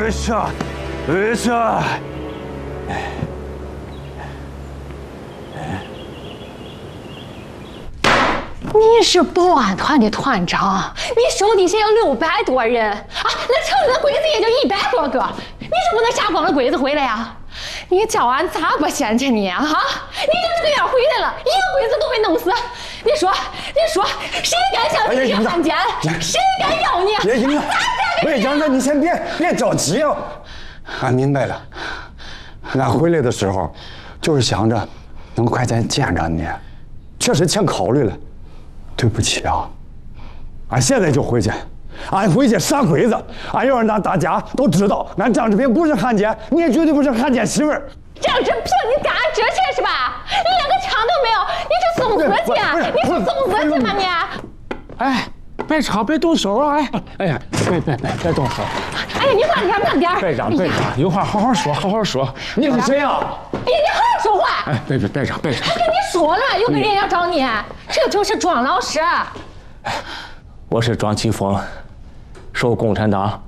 没事，没事。 你是保安团的团长，你手底下有600多人啊，那城里的鬼子也就100多个，你是不能杀光了鬼子回来呀？你叫俺咋不嫌弃你啊？你就是这样回来了，一个鬼子都被弄死。你说，谁敢向你去汉奸？谁敢要你？ 别赢了，喂，杨子，你先别着急啊。俺明白了，俺回来的时候，就是想着能快点见着你，确实欠考虑了。对不起啊，俺现在就回去，俺回去杀鬼子，俺要让大家都知道，俺张志平不是汉奸，你也绝对不是汉奸媳妇儿。 张志平，你干这些是吧？你连个枪都没有，你是送死去？你是送死去吗你？ 哎，别吵，别动手啊！哎呀，别动手！ 哎呀，你慢点！ 队长，有话好好说。你是谁呀？ 你好好说话！ 哎，队长， 我跟你说了，有个人要找你，这就是庄老师。 我是庄奇峰，受共产党